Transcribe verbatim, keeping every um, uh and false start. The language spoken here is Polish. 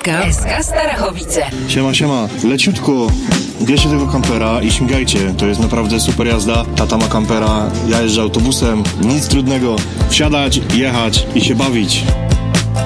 kropka es ka Starachowice. Siema, siema. Leciutko. Bierzcie tego kampera i śmigajcie. To jest naprawdę super jazda. Tata ma kampera, ja jeżdżę autobusem. Nic trudnego. Wsiadać, jechać i się bawić.